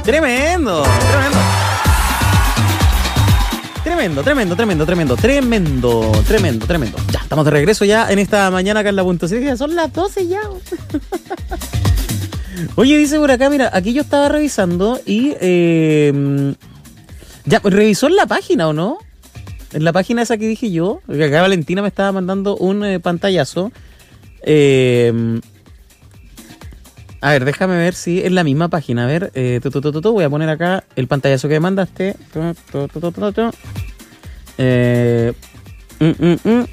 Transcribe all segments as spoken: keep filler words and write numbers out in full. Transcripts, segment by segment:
Tremendo, tremendo. Tremendo, tremendo, tremendo, tremendo, tremendo, tremendo, tremendo. Ya, estamos de regreso ya en esta mañana acá en la punto siete. Son las doce ya. Oye, dice por acá, mira, aquí yo estaba revisando y... Eh, ya, ¿revisó en la página o no? En la página esa que dije yo, que acá Valentina me estaba mandando un eh, pantallazo. Eh, a ver, déjame ver si es la misma página. A ver, eh, tu, tu, tu, tu, tu, voy a poner acá el pantallazo que me mandaste. Tu, tu, tu, tu, tu, tu. Eh, mm, mm, mm.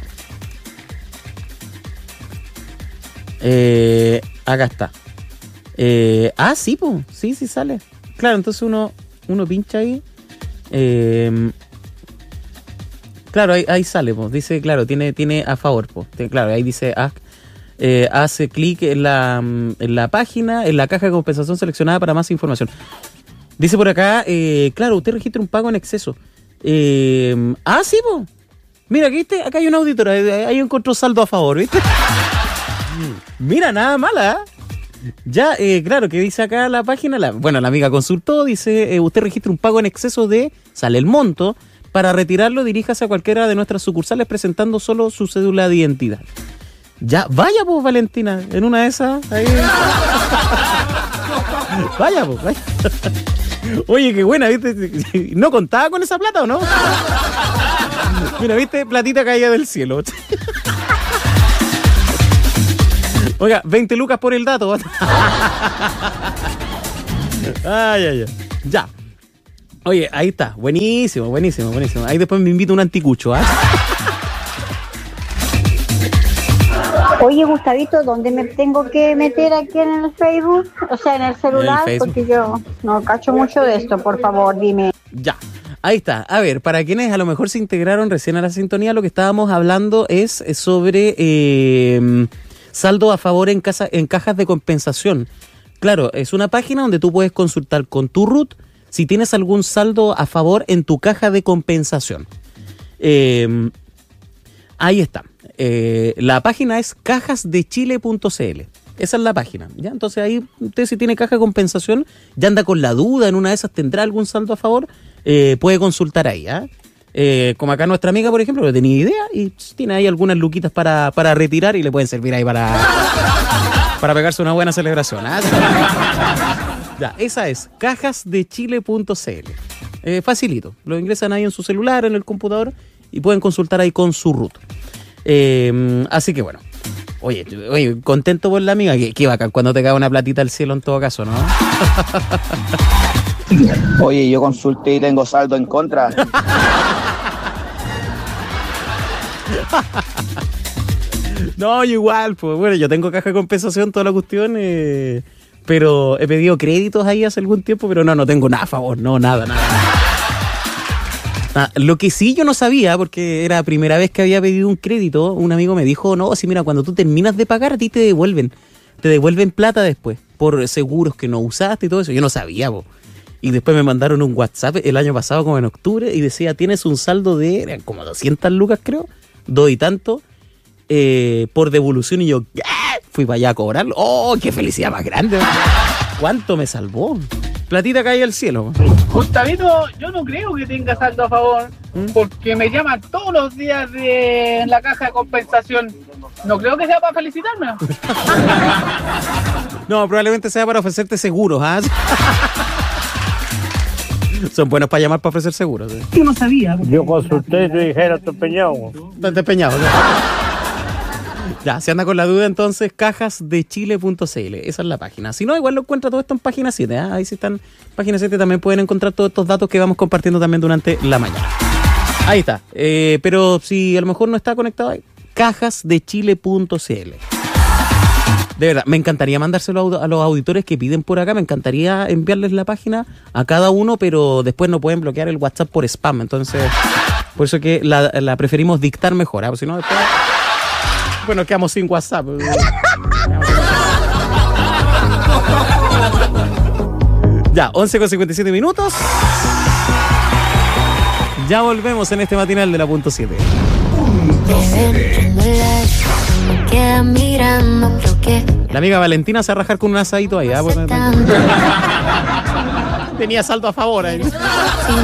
Eh, acá está. Eh, ah, sí, pues, sí, sí sale. Claro, entonces uno, uno pincha ahí. Eh, claro, ahí, ahí sale, pues. Dice, claro, tiene, tiene a favor, pues. Claro, ahí dice, ah, eh, hace clic en la, en la página, en la caja de compensación seleccionada para más información. Dice por acá, eh, claro, usted registra un pago en exceso. Eh, ah, sí, pues. Mira, aquí ¿viste? Acá hay una auditora, ahí encontró saldo a favor, ¿viste? Mira, nada mala, ¿eh? Ya, eh, claro, que dice acá la página, la, bueno, la amiga consultó, dice, eh, usted registra un pago en exceso de, sale el monto, para retirarlo diríjase a cualquiera de nuestras sucursales presentando solo su cédula de identidad. Ya, vaya pues, Valentina, en una de esas, ahí. Vaya pues, vaya. Oye, qué buena, ¿viste? ¿No contaba con esa plata o no? Mira, ¿viste? Platita caída del cielo. Oiga, veinte lucas por el dato. Ay, ay, ay. Ya. Oye, ahí está. Buenísimo, buenísimo, buenísimo. Ahí después me invito un anticucho, ¿ah? ¿eh? Oye, Gustavito, ¿dónde me tengo que meter aquí en el Facebook? O sea, en el celular, ¿En el porque yo no cacho mucho de esto. Por favor, dime. Ya. Ahí está. A ver, para quienes a lo mejor se integraron recién a la sintonía, lo que estábamos hablando es sobre... Eh, saldo a favor en, casa, en cajas de compensación. Claro, es una página donde tú puedes consultar con tu R U T si tienes algún saldo a favor en tu caja de compensación. Eh, ahí está. Eh, la página es cajas de chile punto c l. Esa es la página. ¿Ya? Entonces ahí usted si tiene caja de compensación, ya anda con la duda, en una de esas tendrá algún saldo a favor, eh, puede consultar ahí, ¿ah? ¿eh? Eh, como acá nuestra amiga, por ejemplo, no tenía idea y tiene ahí algunas luquitas para, para retirar y le pueden servir ahí para, para pegarse una buena celebración, ¿eh? Ya, esa es cajas de chile punto c l. Eh, facilito, lo ingresan ahí en su celular, en el computador y pueden consultar ahí con su R U T. Eh, así que bueno, oye, oye, contento por la amiga, qué, qué bacán cuando te cae una platita al cielo en todo caso, ¿no? Oye, yo consulté y tengo saldo en contra. No, igual, pues bueno, yo tengo caja de compensación, toda la cuestión, eh, pero he pedido créditos ahí hace algún tiempo, pero no, no tengo nada a favor, no, nada, nada. Ah, lo que sí yo no sabía, porque era la primera vez que había pedido un crédito, un amigo me dijo, no, sí, mira, cuando tú terminas de pagar, a ti te devuelven, te devuelven plata después, por seguros que no usaste y todo eso. Yo no sabía, po. Y después me mandaron un WhatsApp el año pasado, como en octubre, y decía, tienes un saldo de, eran como doscientas lucas, creo, dos y tanto, eh, por devolución. Y yo, ¿qué? Fui para allá a cobrarlo. ¡Oh, qué felicidad más grande! ¿Cuánto me salvó? Platita cae al cielo. Gustavito, yo no creo que tenga saldo a favor, ¿Mm? Porque me llaman todos los días de la caja de compensación. No creo que sea para felicitarme. No, probablemente sea para ofrecerte seguros, ¿ah? Son buenos para llamar para ofrecer seguros, ¿eh? Yo no sabía. Yo consulté y te dijera, estoy empeñado. Estás empeñado, ¿no? Ya, si anda con la duda, entonces, cajas de chile punto c l. Esa es la página. Si no, igual lo encuentra todo esto en página siete. ¿eh? Ahí sí están, en página siete también pueden encontrar todos estos datos que vamos compartiendo también durante la mañana. Ahí está. Eh, pero si a lo mejor no está conectado ahí, cajas de chile punto c l. De verdad, me encantaría mandárselo a los auditores que piden por acá. Me encantaría enviarles la página a cada uno, pero después no pueden bloquear el WhatsApp por spam. Entonces, por eso que la, la preferimos dictar mejor. ¿eh? Si no, después... Bueno, quedamos sin WhatsApp. Ya, once con cincuenta y siete minutos. Ya volvemos en este matinal de la punto siete. La amiga Valentina se va a rajar con un asadito ahí. ¿eh? Tenía saldo a favor ahí.